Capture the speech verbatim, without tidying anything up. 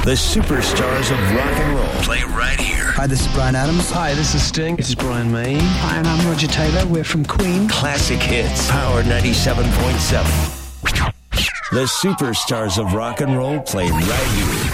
The superstars of rock and roll play right here. Hi, this is Bryan Adams. Hi, this is Sting. This is Brian May. Hi, and I'm Roger Taylor. We're from Queen. Classic hits. Power ninety-seven point seven. The superstars of rock and roll play right here.